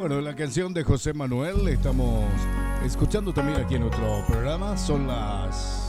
Bueno, la canción de José Manuel estamos escuchando también aquí en otro programa. Son las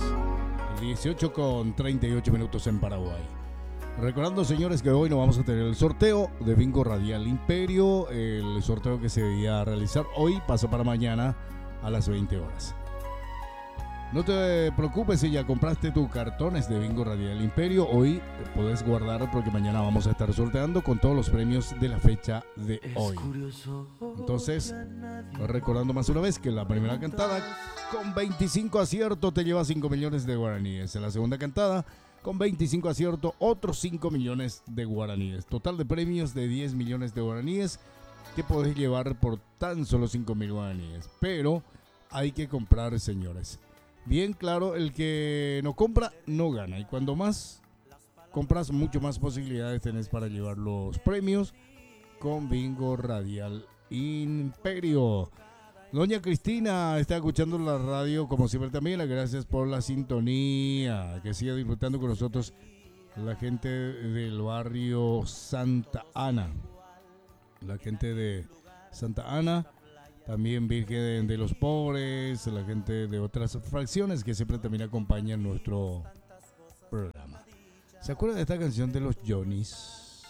18:38 en Paraguay. Recordando, señores, que hoy no vamos a tener el sorteo de Bingo Radial Imperio. El sorteo que se debía realizar hoy pasa para mañana a las 20 horas. No te preocupes si ya compraste tus cartones de Bingo Radial Imperio. Hoy podés guardar porque mañana vamos a estar sorteando con todos los premios de la fecha de hoy. Entonces, recordando más una vez que la primera cantada con 25 aciertos te lleva 5 millones de guaraníes. En la segunda cantada con 25 aciertos otros 5 millones de guaraníes. Total de premios de 10 millones de guaraníes que podés llevar por tan solo 5.000 guaraníes. Pero hay que comprar, señores. Bien claro, el que no compra no gana. Y cuando más compras, mucho más posibilidades tenés para llevar los premios con Bingo Radial Imperio. Doña Cristina está escuchando la radio como siempre también. Gracias por la sintonía. Que siga disfrutando con nosotros la gente del barrio Santa Ana. La gente de Santa Ana. También Virgen de los Pobres, la gente de otras fracciones que siempre también acompañan nuestro programa. ¿Se acuerdan de esta canción de los Johnnies?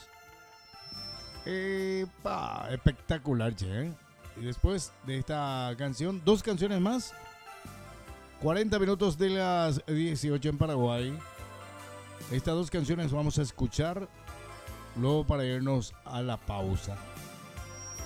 Espectacular, che. Y después de esta canción, dos canciones más. 40 minutos de las 18 en Paraguay. Estas dos canciones vamos a escuchar luego para irnos a la pausa.